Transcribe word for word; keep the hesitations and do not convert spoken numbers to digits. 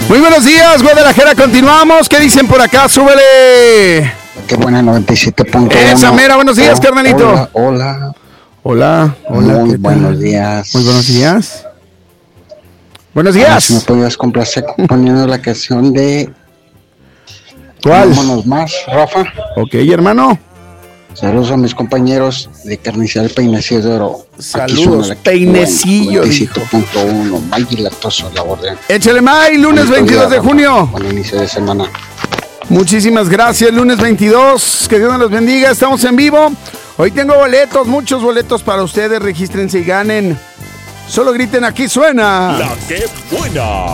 Muy buenos días, Guadalajara, continuamos. ¿Qué dicen por acá? Súbele. Qué buena, noventa y siete punto uno. Esa mera, buenos días, oh, carnalito. Hola, hola. Hola, hola. Muy buenos días. Muy buenos días. Buenos días. Si me podías complacer poniendo la canción de... ¿Cuál? Vámonos más, Rafa. Ok, hermano. Saludos a mis compañeros de Carnicería Peinecillo de Oro. Saludos, Peinecillo. noventa y siete punto uno, Maggie Latoso, la orden. Échale, May, lunes veintidós de junio. Buen inicio de semana. Muchísimas gracias, lunes veintidós, que Dios nos los bendiga, estamos en vivo. Hoy tengo boletos, muchos boletos para ustedes, regístrense y ganen. Solo griten, aquí suena. La que buena.